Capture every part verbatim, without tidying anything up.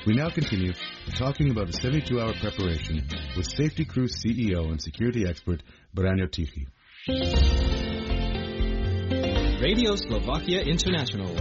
We now continue talking about the seventy-two hour preparation with Safety Crew C E O and security expert Branyo Tichy. Radio Slovakia International.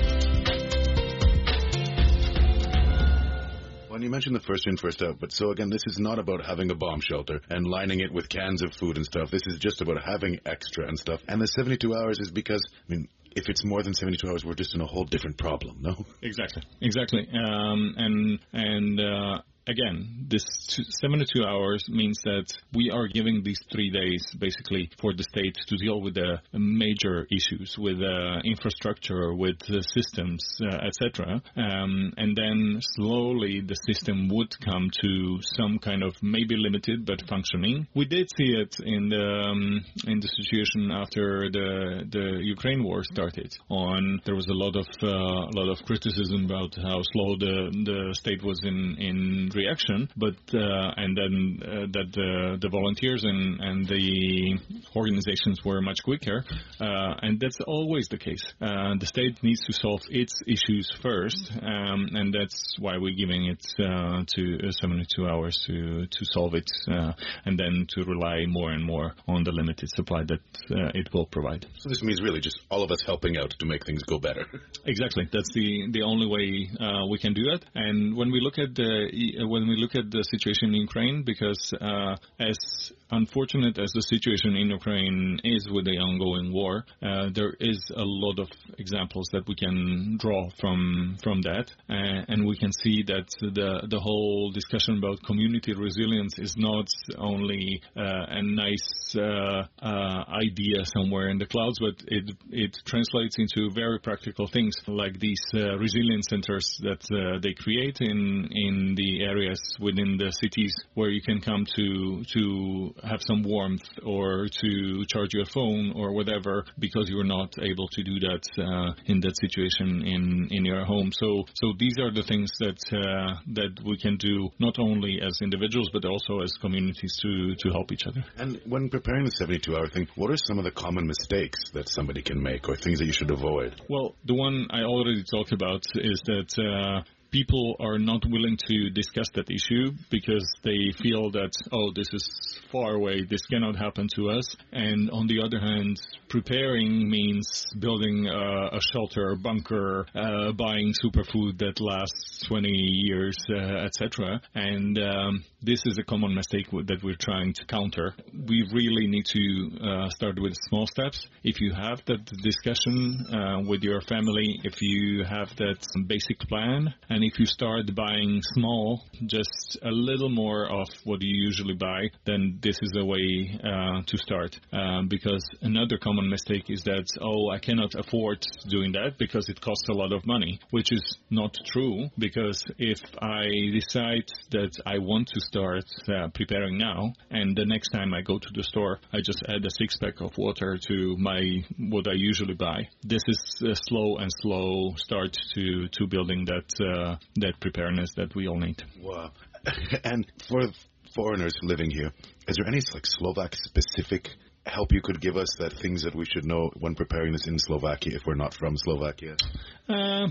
Well, you mentioned the first in, first out, but so again, this is not about having a bomb shelter and lining it with cans of food and stuff. This is just about having extra and stuff. And the seventy-two hours is because, I mean, if it's more than seventy-two hours, we're just in a whole different problem, no? Exactly, exactly. Um, and, and, uh, Again, this seventy-two hours means that we are giving these three days basically for the state to deal with the major issues, with uh, infrastructure, with uh, systems, uh, et cetera. Um, and then slowly the system would come to some kind of maybe limited but functioning. We did see it in the um, in the situation after the the Ukraine war started. On there was a lot of uh, a lot of criticism about how slow the the state was in in reaction, but uh, and then uh, that the, the volunteers and, and the organizations were much quicker, uh, and that's always the case. Uh, the state needs to solve its issues first, um, and that's why we're giving it uh, to uh, seventy-two hours to to solve it, uh, and then to rely more and more on the limited supply that uh, it will provide. So this means really just all of us helping out to make things go better. Exactly, that's the the only way uh, we can do that. And when we look at the when we look at the situation in Ukraine, because uh, as unfortunate as the situation in Ukraine is with the ongoing war, uh, there is a lot of examples that we can draw from from that, uh, and we can see that the the whole discussion about community resilience is not only uh, a nice uh, uh, idea somewhere in the clouds, but it it translates into very practical things like these uh, resilience centers that uh, they create in in the areas within the cities where you can come to to have some warmth or to charge your phone or whatever, because you're not able to do that uh, in that situation in in your home. So so these are the things that uh, that we can do not only as individuals but also as communities to to help each other. And when preparing the seventy-two hour thing, what are some of the common mistakes that somebody can make or things that you should avoid? Well, the one I already talked about is that uh, people are not willing to discuss that issue because they feel that, oh, this is far away, this cannot happen to us. And on the other hand, preparing means building a, a shelter, a bunker, uh, buying superfood that lasts twenty years, uh, et cetera. And um, this is a common mistake that we're trying to counter. We really need to uh, start with small steps. If you have that discussion uh, with your family, if you have that basic plan, and if you start buying small, just a little more of what you usually buy, then this is a way uh, to start. Um, because another common mistake is that, oh, I cannot afford doing that because it costs a lot of money, which is not true. Because if I decide that I want to start uh, preparing now, and the next time I go to the store, I just add a six-pack of water to my what I usually buy. This is a slow and slow start to, to building that uh, that preparedness that we all need. Wow. And for foreigners living here, is there any like Slovak specific help you could give us, that things that we should know when preparing this in Slovakia if we're not from Slovakia? Uh,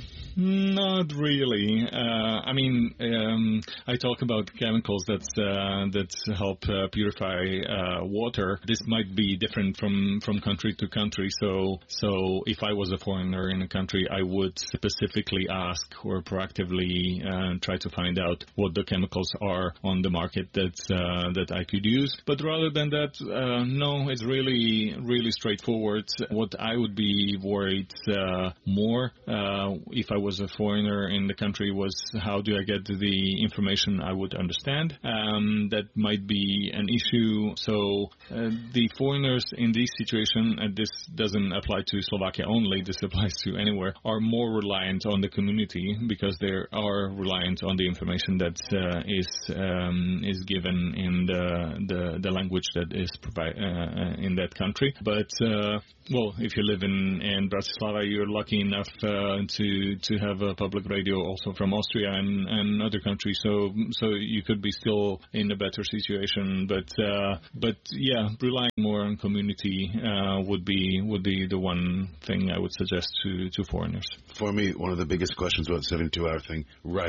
not really. Uh, I mean, um, I talk about chemicals that uh, that help uh, purify uh, water. This might be different from, from country to country. So so if I was a foreigner in a country, I would specifically ask or proactively uh, try to find out what the chemicals are on the market that uh, that I could use. But rather than that, uh, no, it's really really straightforward. What I would be worried uh, more. Uh, Uh, if I was a foreigner in the country was how do I get the information I would understand. Um, that might be an issue. So uh, the foreigners in this situation, and this doesn't apply to Slovakia only, this applies to anywhere, are more reliant on the community because they are reliant on the information that uh, is um, is given in the the, the language that is provided uh, in that country. But uh, well, if you live in, in Bratislava, you're lucky enough uh, to to have a public radio also from Austria and, and other countries, so so you could be still in a better situation. But uh, but yeah, relying more on community uh, would be would be the one thing I would suggest to, to foreigners. For me, one of the biggest questions about the seventy-two hour thing, rice.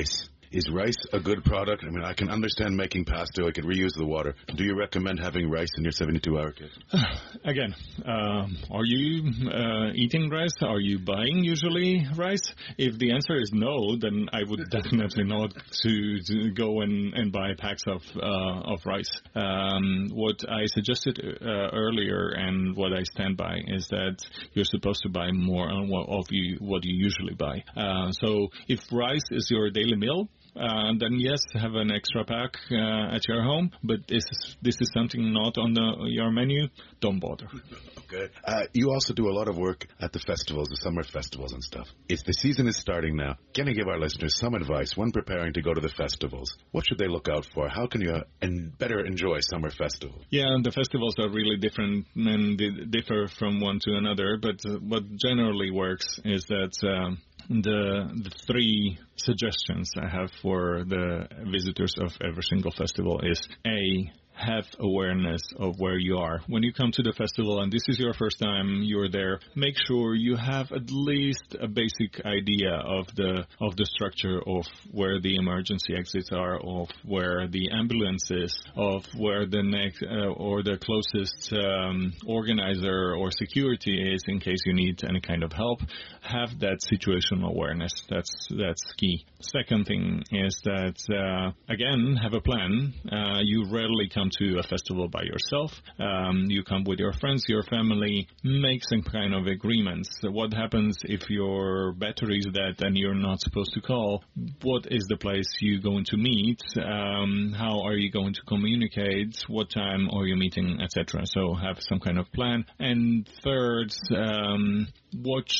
Is rice a good product? I mean, I can understand making pasta. I could reuse the water. Do you recommend having rice in your seventy-two hour kit? Again, um, are you uh, eating rice? Are you buying usually rice? If the answer is no, then I would definitely not to, to go and, and buy packs of uh, of rice. Um, what I suggested uh, earlier and what I stand by is that you're supposed to buy more on what, of you, what you usually buy. Uh, so if rice is your daily meal, Uh, then yes, have an extra pack uh, at your home. But this is, this is something not on the, your menu. Don't bother. Okay. Uh, you also do a lot of work at the festivals, the summer festivals and stuff. If the season is starting now, can you give our listeners some advice when preparing to go to the festivals? What should they look out for? How can you uh, en- better enjoy summer festivals? Yeah, the festivals are really different and they differ from one to another. But uh, what generally works is that Um, The, the three suggestions I have for the visitors of every single festival is A, have awareness of where you are. When you come to the festival and this is your first time you're there, make sure you have at least a basic idea of the of the structure of where the emergency exits are, of where the ambulance is, of where the next uh, or the closest um, organizer or security is in case you need any kind of help. Have that situational awareness. That's that's key. Second thing is that uh, again, have a plan. Uh, you rarely come to a festival by yourself. Um, you come with your friends, your family, make some kind of agreements. So what happens if your battery is dead and you're not supposed to call? What is the place you're going to meet? Um, how are you going to communicate? What time are you meeting, et cetera. So have some kind of plan. And third, um, watch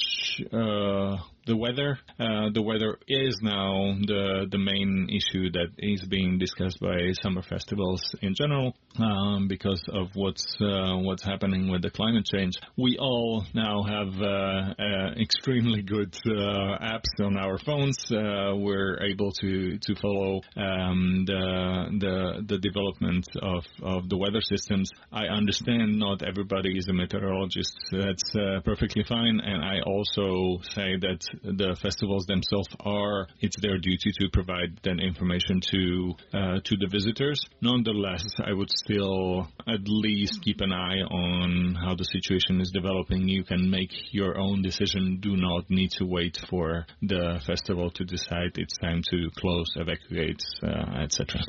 uh, the weather. Uh, the weather is now the the main issue that is being discussed by summer festivals in general um, because of what's uh, what's happening with the climate change. We all now have uh, uh, extremely good uh, apps on our phones. Uh, we're able to to follow um, the the the development of of the weather systems. I understand not everybody is a meteorologist. That's uh, perfectly fine, and I also say that the festivals themselves are, it's their duty to provide that information to uh, to the visitors. Nonetheless, I would still at least keep an eye on how the situation is developing. You can make your own decision. Do not need to wait for the festival to decide it's time to close, evacuate, uh, et cetera.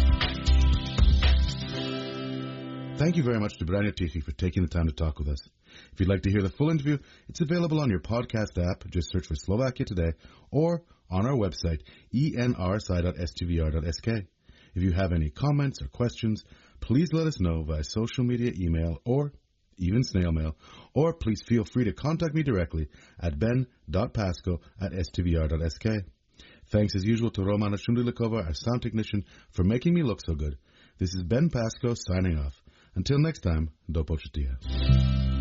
Thank you very much to Branja Tichy for taking the time to talk with us. If you'd like to hear the full interview, it's available on your podcast app. Just search for Slovakia Today or on our website, e n r s i dot s t v r dot s k. If you have any comments or questions, please let us know via social media, email, or even snail mail, or please feel free to contact me directly at ben dot pasco at s t v r dot s k. Thanks as usual to Romana Shundilikova, our sound technician, for making me look so good. This is Ben Pasco signing off. Until next time, do počutia.